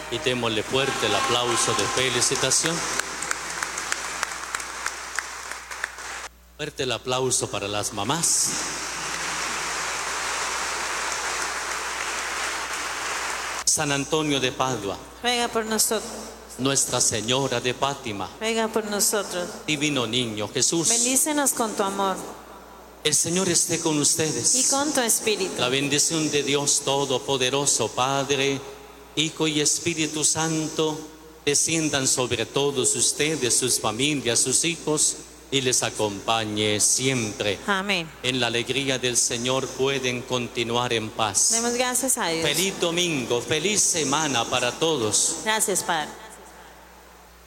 Y démosle fuerte el aplauso de felicitación. Fuerte el aplauso para las mamás. San Antonio de Padua, ruega por nosotros. Nuestra Señora de Fátima, Ruega por nosotros. Divino Niño Jesús, Bendícenos con tu amor el Señor esté con y ustedes. con tu espíritu. La bendición de Dios Todopoderoso, Padre, Hijo y Espíritu Santo, desciendan sobre todos ustedes, sus familias, sus hijos, y les acompañe siempre. Amén. En la alegría del Señor pueden continuar en paz. Demos gracias a Dios. Feliz domingo, feliz semana para todos. Gracias, Padre.